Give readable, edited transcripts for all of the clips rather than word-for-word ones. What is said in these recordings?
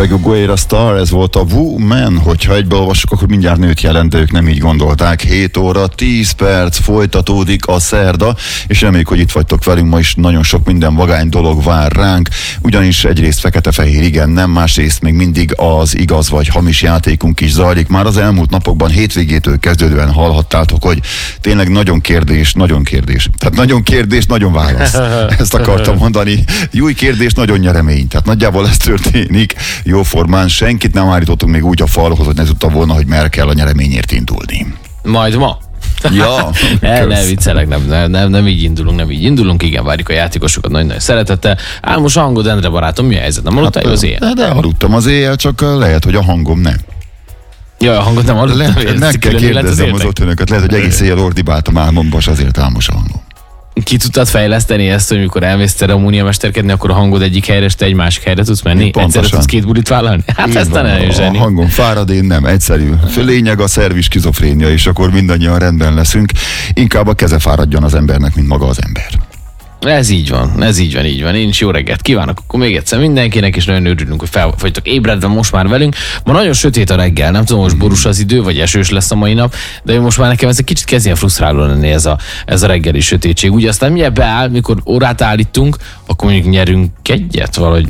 Capoeira Star, ez volt a Woman, hogyha egybeolvassuk, akkor mindjárt nőt jelent, de ők nem így gondolták. 7 óra, 10 perc, folytatódik a szerda, és reméljük, hogy itt vagytok velünk, ma is nagyon sok minden vagány dolog vár ránk, ugyanis egyrészt fekete-fehér igen, nem, másrészt még mindig az igaz vagy hamis játékunk is zajlik. Már az elmúlt napokban, hétvégétől kezdődően hallhattátok, hogy tényleg nagyon kérdés. Tehát nagyon kérdés, nagyon válasz. Ezt akartam mondani. Jó kérdés, nagyon nyeremény. Tehát nagyjából ez történik jóformán. Senkit nem állítottunk még úgy a falhoz, hogy ne tudta volna, hogy merre kell a nyereményért indulni. Majd ma? Ja, ne viccelek, nem így indulunk, igen, várjuk a játékosokat nagyon-nagyon szeretettel. Most a hangod, Endre barátom, mi a helyzet? Nem hallottál az éjjel? De aludtam az éjjel, csak lehet, hogy a hangom nem. Ja, a hangot nem hallottam. Meg kell kérdezem az otthonöket, lehet, hogy egész éjjel ordibáltam álmomban, és azért álmos a hangom. Ki tudtad fejleszteni ezt, hogy mikor elmész ceremóniamesterkedni, akkor a hangod egyik helyre, és te egy másik helyre tudsz menni? Egyszerre tudsz 2 bulit vállalni? Hát ezt nem zseni. A hangom fárad, én nem, egyszerű. Lényeg a szervis skizofrénia, és akkor mindannyian rendben leszünk. Inkább a keze fáradjon az embernek, mint maga az ember. Ez így van. Én is jó reggelt kívánok akkor még egyszer mindenkinek, és nagyon örülünk, hogy fel vagytok ébredve most már velünk. Ma nagyon sötét a reggel, nem tudom, most borús az idő, vagy esős lesz a mai nap, de most már nekem ez egy kicsit kezd ilyen frusztráló lenni ez a reggeli sötétség. Ugye aztán mindjárt beáll, mikor órát állítunk, akkor mondjuk nyerünk egyet valahogy,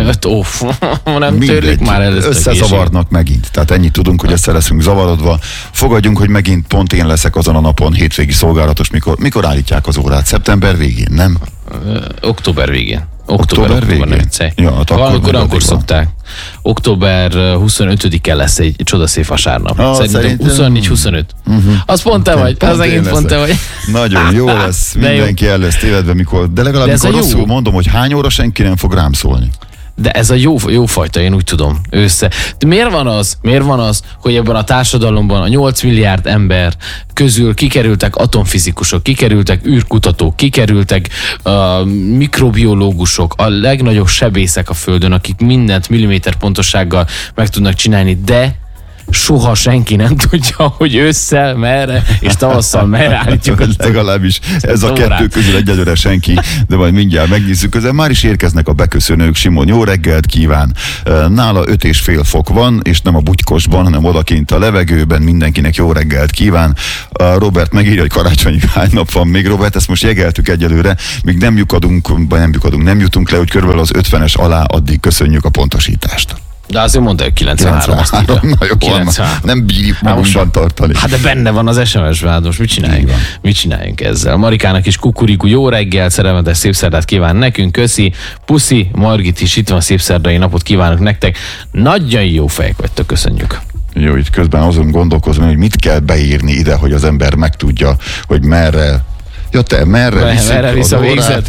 nem törlik már előtt. Összezavarnak megint. Tehát ennyit tudunk, hogy össze leszünk zavarodva. Fogadjunk, hogy megint pont én leszek azon a napon hétvégi szolgálatos, mikor állítják az órát? Szeptember végén, nem? Október végén. Október végén? Ja, akkor szokták. Október 25-en lesz egy csodaszép vasárnap. Szerintem 24-25. Az pont te vagy. Az megint pont te vagy. Nagyon jó lesz. Mindenki el lesz tévedve, mikor. De legalább mikor rosszul mondom, hogy hány óra, senki nem fog rám szólni. De ez a jó fajta, én úgy tudom, De miért van az, hogy ebben a társadalomban a 8 milliárd ember közül kikerültek atomfizikusok, kikerültek űrkutatók, kikerültek mikrobiológusok, a legnagyobb sebészek a Földön, akik mindent milliméter pontossággal meg tudnak csinálni, de soha senki nem tudja, hogy ősszel merre és tavasszal merre állítjuk. Legalábbis ez a kettő közül egyelőre senki, de majd mindjárt megnézzük. Közben már is érkeznek a beköszönők. Simon, jó reggelt kíván. Nála 5,5 fok van, és nem a bugykosban, hanem odakint a levegőben. Mindenkinek jó reggelt kíván. Robert megírja, hogy karácsonyig hány nap van még. Robert, ezt most jegeltük egyelőre, még nem jutunk le, hogy körülbelül az 50-es alá, addig köszönjük a pontosítást. De azért mondta, hogy 93 azt írja. Na jó, 93. Nem bírjuk magunkban tartani. Hát de benne van az SMS-ben, hát most mit csináljunk ezzel? Marikának is kukuriku, jó reggel, szerelmetes szép szerdát kíván nekünk, köszi. Puszi, Margit is itt van, szép szerdai napot kívánok nektek. Nagyon jó fejek vagytok, köszönjük. Jó, itt közben azon gondolkozom, hogy mit kell beírni ide, hogy az ember megtudja, hogy merre. Ja, te merre visz a végzet?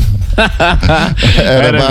Erre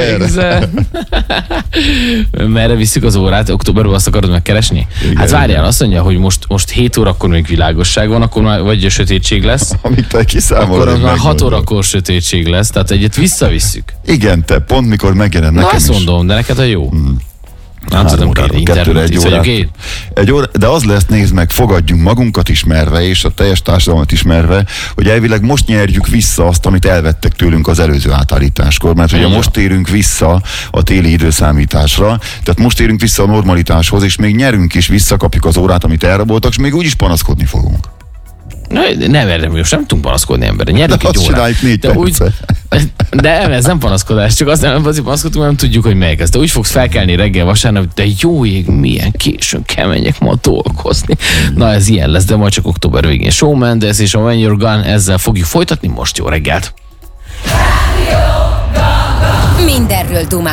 Merre visszük az órát? Októberben azt akarod megkeresni? Igen, hát várjál, azt mondja, hogy most 7 órakor még világosság van, akkor már vagy a sötétség lesz. Amit te kiszámolod. Akkor már 6 órakor sötétség lesz, tehát egyet visszavisszük. Igen, te pont mikor megjelen nekem azt mondom, de neked a jó. Nem tudom, egy óra, de az lesz, nézd meg, fogadjunk magunkat ismerve, és a teljes társadalmat ismerve, hogy elvileg most nyerjük vissza azt, amit elvettek tőlünk az előző átállításkor, mert ugye most térünk vissza a téli időszámításra, tehát most térünk vissza a normalitáshoz, és még nyerünk is, visszakapjuk az órát, amit elraboltak, és még úgyis panaszkodni fogunk. Nem, erre most nem tudunk panaszkodni emberre. Nyerünk egy órát. 4 percet. De ez nem panaszkodás, csak azt nem panaszkodunk, nem tudjuk, hogy melyik ez. De úgy fogsz felkelni reggel vasárnap, de jó ég, milyen későn kell menjek ma dolgozni. Na ez ilyen lesz, de majd csak október végén. Shawn Mendes és a When You're Gone, ezzel fogjuk folytatni. Most jó reggelt! Mindenről dumálunk.